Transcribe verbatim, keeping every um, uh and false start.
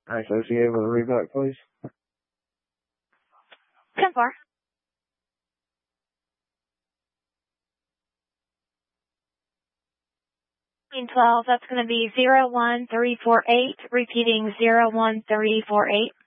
Alright, so is he able to read back, please? ten four. twelve, that's going to be zero one three four eight, repeating zero one three four eight.